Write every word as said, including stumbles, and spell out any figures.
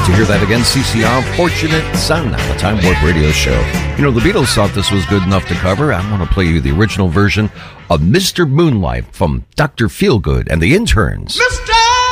to hear that again. C C R, Fortunate Son, on the Time Warp Radio Show. You know, the Beatles thought this was good enough to cover. I want to play you the original version of Mister Moonlight from Doctor Feelgood and the Interns. Mister